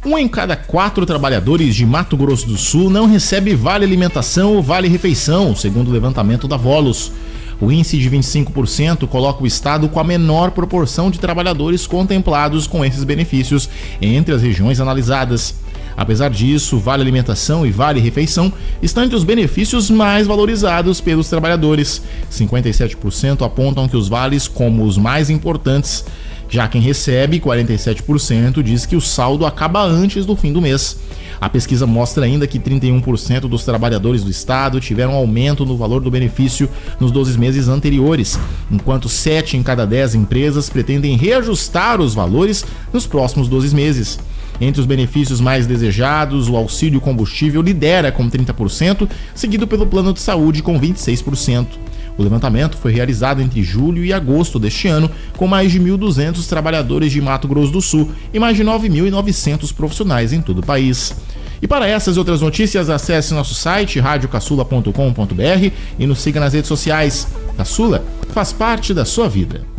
1 em cada 4 trabalhadores de Mato Grosso do Sul não recebe vale alimentação ou vale refeição, segundo o levantamento da Volos. O índice de 25% coloca o estado com a menor proporção de trabalhadores contemplados com esses benefícios entre as regiões analisadas. Apesar disso, Vale Alimentação e Vale Refeição estão entre os benefícios mais valorizados pelos trabalhadores. 57% apontam que os vales como os mais importantes. Já quem recebe, 47%, diz que o saldo acaba antes do fim do mês. A pesquisa mostra ainda que 31% dos trabalhadores do estado tiveram aumento no valor do benefício nos 12 meses anteriores, enquanto 7 em cada 10 empresas pretendem reajustar os valores nos próximos 12 meses. Entre os benefícios mais desejados, o auxílio combustível lidera com 30%, seguido pelo plano de saúde com 26%. O levantamento foi realizado entre julho e agosto deste ano, com mais de 1.200 trabalhadores de Mato Grosso do Sul e mais de 9.900 profissionais em todo o país. E para essas e outras notícias, acesse nosso site radiocaçula.com.br e nos siga nas redes sociais. Caçula faz parte da sua vida.